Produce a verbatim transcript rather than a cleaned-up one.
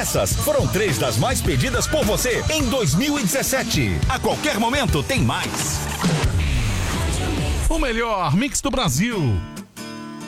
Essas foram três das mais pedidas por você em dois mil e dezessete. A qualquer momento tem mais. O melhor mix do Brasil.